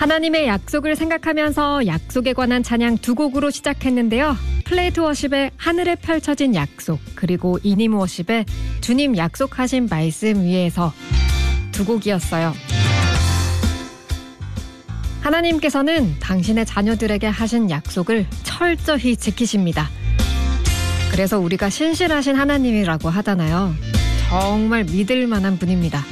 하나님의 약속을 생각하면서 약속에 관한 찬양 두 곡으로 시작했는데요. 플레이트 워십의 하늘에 펼쳐진 약속, 그리고 이님 워십의 주님 약속하신 말씀 위에서 두 곡이었어요. 하나님께서는 당신의 자녀들에게 하신 약속을 철저히 지키십니다. 그래서 우리가 신실하신 하나님이라고 하잖아요. 정말 믿을 만한 분입니다.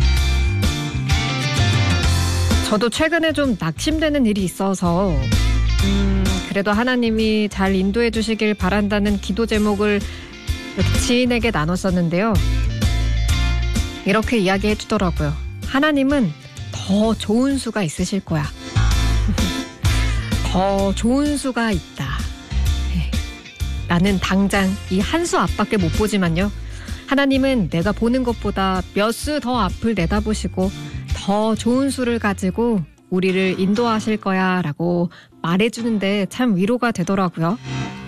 저도 최근에 좀 낙심되는 일이 있어서 그래도 하나님이 잘 인도해 주시길 바란다는 기도 제목을 이렇게 지인에게 나눴었는데요. 이렇게 이야기해 주더라고요. 하나님은 더 좋은 수가 있으실 거야. 더 좋은 수가 있다. 나는 당장 이 한 수 앞밖에 못 보지만요. 하나님은 내가 보는 것보다 몇 수 더 앞을 내다보시고 더 좋은 수를 가지고 우리를 인도하실 거야 라고 말해주는데 참 위로가 되더라고요.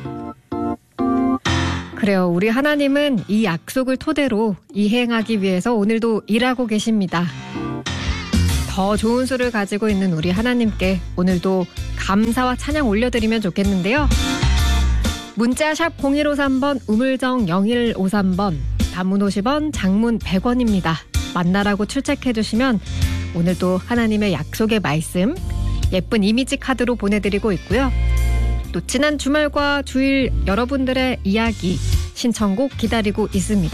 그래요. 우리 하나님은 이 약속을 토대로 이행하기 위해서 오늘도 일하고 계십니다. 더 좋은 수를 가지고 있는 우리 하나님께 오늘도 감사와 찬양 올려드리면 좋겠는데요. 문자 샵 0153번, 우물정 0153번, 단문 50원, 장문 100원입니다. 만나라고 출첵해주시면 오늘도 하나님의 약속의 말씀 예쁜 이미지 카드로 보내드리고 있고요. 또 지난 주말과 주일 여러분들의 이야기 신청곡 기다리고 있습니다.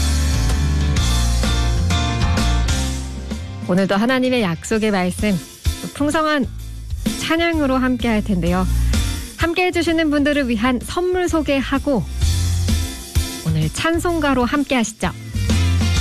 오늘도 하나님의 약속의 말씀 또 풍성한 찬양으로 함께 할 텐데요. 함께 해주시는 분들을 위한 선물 소개하고 오늘 찬송가로 함께 하시죠.